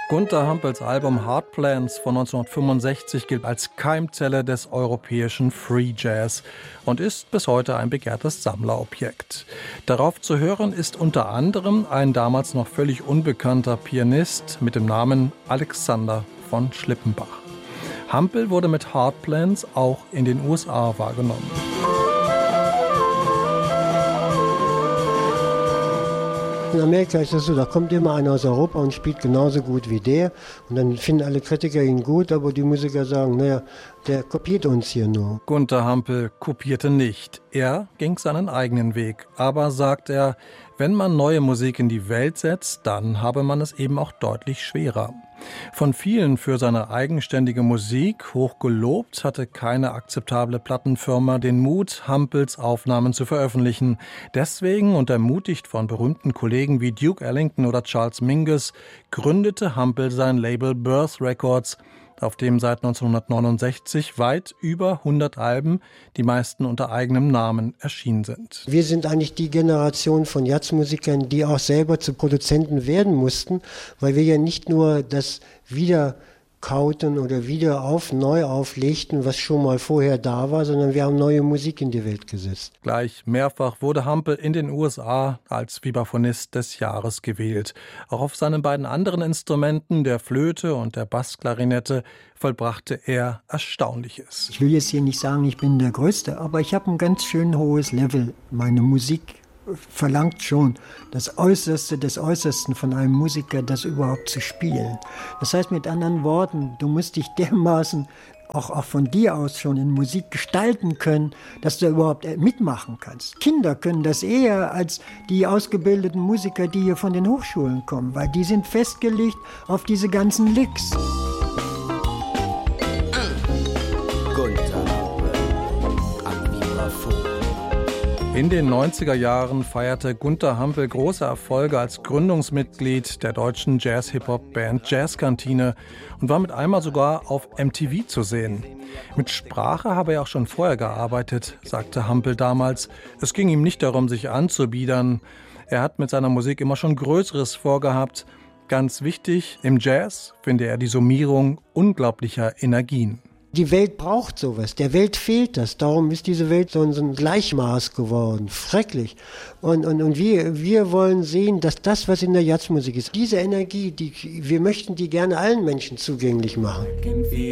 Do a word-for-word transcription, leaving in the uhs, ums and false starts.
Gunter Hampels Album Heart Plans von neunzehnhundertfünfundsechzig gilt als Keimzelle des europäischen Free Jazz und ist bis heute ein begehrtes Sammlerobjekt. Darauf zu hören ist unter anderem ein damals noch völlig unbekannter Pianist mit dem Namen Alexander von Schlippenbach. Hampel wurde mit Heart Plans auch in den U S A wahrgenommen. In Amerika ist das so, da kommt immer einer aus Europa und spielt genauso gut wie der. Und dann finden alle Kritiker ihn gut, aber die Musiker sagen, naja, der kopiert uns hier nur. Gunter Hampel kopierte nicht. Er ging seinen eigenen Weg. Aber, sagt er, wenn man neue Musik in die Welt setzt, dann habe man es eben auch deutlich schwerer. Von vielen für seine eigenständige Musik hoch gelobt, hatte keine akzeptable Plattenfirma den Mut, Hampels Aufnahmen zu veröffentlichen. Deswegen und ermutigt von berühmten Kollegen wie Duke Ellington oder Charles Mingus, gründete Hampel sein Label Birth Records, auf dem seit neunzehnhundertneunundsechzig weit über hundert Alben, die meisten unter eigenem Namen, erschienen sind. Wir sind eigentlich die Generation von Jazzmusikern, die auch selber zu Produzenten werden mussten, weil wir ja nicht nur das wiederkauten oder wieder auf, neu auflegten, was schon mal vorher da war, sondern wir haben neue Musik in die Welt gesetzt. Gleich mehrfach wurde Hampel in den U S A als Vibraphonist des Jahres gewählt. Auch auf seinen beiden anderen Instrumenten, der Flöte und der Bassklarinette, vollbrachte er Erstaunliches. Ich will jetzt hier nicht sagen, ich bin der Größte, aber ich habe ein ganz schön hohes Level. Meine Musik verlangt schon das Äußerste des Äußersten von einem Musiker, das überhaupt zu spielen. Das heißt mit anderen Worten, du musst dich dermaßen auch, auch von dir aus schon in Musik gestalten können, dass du überhaupt mitmachen kannst. Kinder können das eher als die ausgebildeten Musiker, die hier von den Hochschulen kommen, weil die sind festgelegt auf diese ganzen Licks. In den neunziger Jahren feierte Gunter Hampel große Erfolge als Gründungsmitglied der deutschen Jazz-Hip-Hop-Band Jazzkantine und war mit einmal sogar auf M T V zu sehen. Mit Sprache habe er auch schon vorher gearbeitet, sagte Hampel damals. Es ging ihm nicht darum, sich anzubiedern. Er hat mit seiner Musik immer schon Größeres vorgehabt. Ganz wichtig, im Jazz finde er die Summierung unglaublicher Energien. Die Welt braucht sowas, der Welt fehlt das, darum ist diese Welt so ein Gleichmaß geworden, schrecklich. Und, und, und wir, wir wollen sehen, dass das, was in der Jazzmusik ist, diese Energie, die, wir möchten die gerne allen Menschen zugänglich machen.